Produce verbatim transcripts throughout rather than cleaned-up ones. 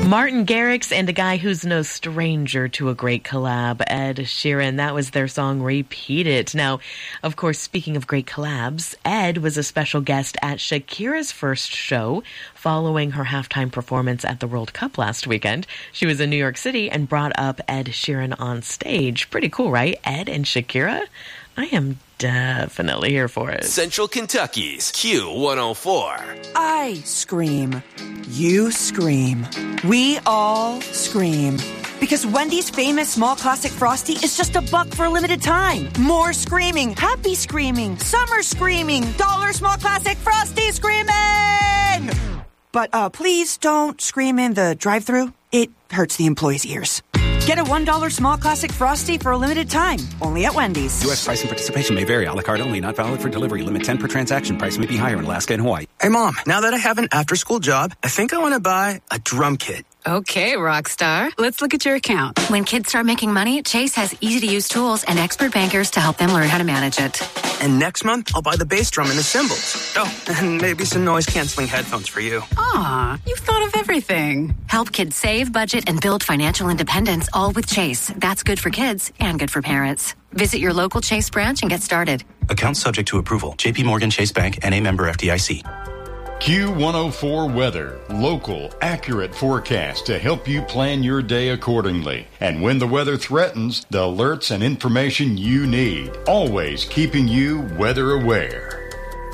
Martin Garrix and a guy who's no stranger to a great collab, Ed Sheeran. That was their song, Repeat It. Now, of course, speaking of great collabs, Ed was a special guest at Shakira's first show following her halftime performance at the World Cup last weekend. She was in New York City and brought up Ed Sheeran on stage. Pretty cool, right? Ed and Shakira? I am definitely here for it. Central Kentucky's Q one oh four. I scream. You scream. We all scream. Because Wendy's famous small classic Frosty is just a buck for a limited time. More screaming. Happy screaming. Summer screaming. Dollar small classic Frosty screaming! But uh, please don't scream in the drive-thru. It hurts the employees' ears. Get a one dollar small classic Frosty for a limited time. Only at Wendy's. U S price and participation may vary. A la carte only. Not valid for delivery. Limit ten per transaction. Price may be higher in Alaska and Hawaii. Hey, Mom. Now that I have an after-school job, I think I want to buy a drum kit. Okay, Rockstar. Let's look at your account. When kids start making money, Chase has easy-to-use tools and expert bankers to help them learn how to manage it. And next month, I'll buy the bass drum and the cymbals. Oh, and maybe some noise-canceling headphones for you. Aw, you've thought of everything. Help kids save, budget, and build financial independence, all with Chase. That's good for kids and good for parents. Visit your local Chase branch and get started. Account subject to approval. J P Morgan Chase Bank, N A member F D I C. Q one oh four Weather. Local, accurate forecast to help you plan your day accordingly. And when the weather threatens, the alerts and information you need. Always keeping you weather aware.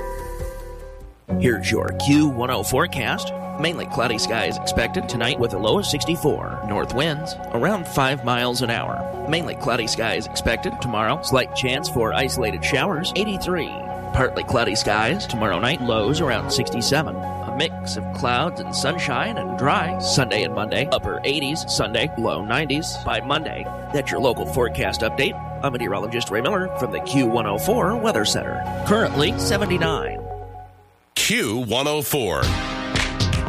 Here's your Q one oh forecast. Mainly cloudy skies expected tonight with a low of sixty-four. North winds around five miles an hour. Mainly cloudy skies expected tomorrow. Slight chance for isolated showers, eighty-three. Partly cloudy skies tomorrow night, lows around sixty-seven. A mix of clouds and sunshine and dry Sunday and Monday. Upper eighties Sunday, low nineties by Monday. That's your local forecast update. I'm meteorologist Ray Miller from the Q one oh four Weather Center. Currently seventy-nine. Q one oh four.